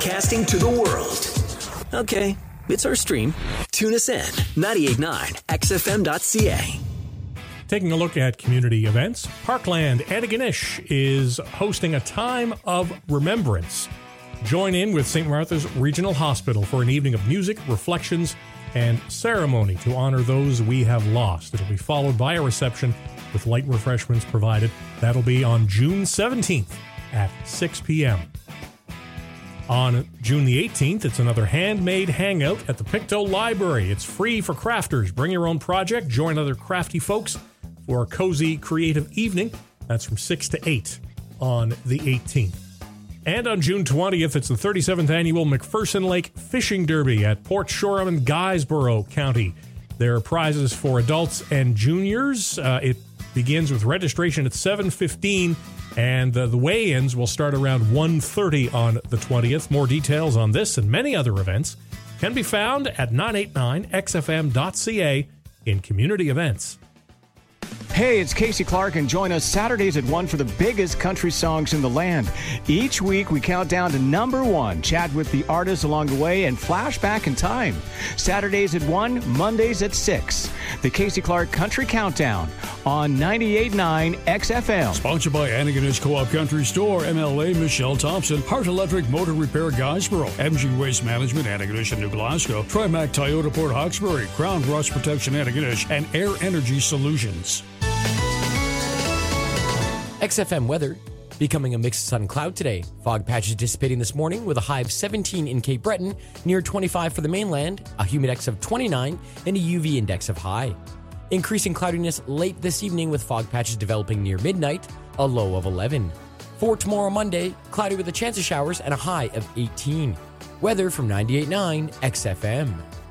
Broadcasting to the world. Okay, it's our stream. Tune us in, 98.9xfm.ca. Taking a look at community events, Parkland Antigonish is hosting a time of remembrance. Join in with St. Martha's Regional Hospital for an evening of music, reflections, and ceremony to honor those we have lost. It'll be followed by a reception with light refreshments provided. That'll be on June 17th at 6 p.m. On June the 18th, it's another handmade hangout at the Pictou Library. It's free for crafters. Bring your own project, join other crafty folks for a cozy, creative evening. That's from 6 to 8 on the 18th. And on June 20th, it's the 37th annual McPherson Lake Fishing Derby at Port Shoreham in Guysborough County. There are prizes for adults and juniors. It begins with registration at 7:15, and the weigh-ins will start around 1:30 on the 20th. More details on this and many other events can be found at 989xfm.ca in community events. Hey, it's Casey Clark, and join us Saturdays at 1 for the biggest country songs in the land. Each week, we count down to number 1, chat with the artists along the way, and flash back in time. Saturdays at 1, Mondays at 6. The Casey Clark Country Countdown on 98.9 XFM. Sponsored by Antigonish Co-op Country Store, MLA Michelle Thompson, Hart Electric Motor Repair Guysborough, MG Waste Management Antigonish and New Glasgow, Trimac Toyota Port Hawkesbury, Crown Rust Protection Antigonish, and Air Energy Solutions. XFM weather, becoming a mix of sun and cloud today. Fog patches dissipating this morning with a high of 17 in Cape Breton, near 25 for the mainland, a humidex of 29, and a UV index of high. Increasing cloudiness late this evening with fog patches developing near midnight, a low of 11. For tomorrow Monday, cloudy with a chance of showers and a high of 18. Weather from 98.9 XFM.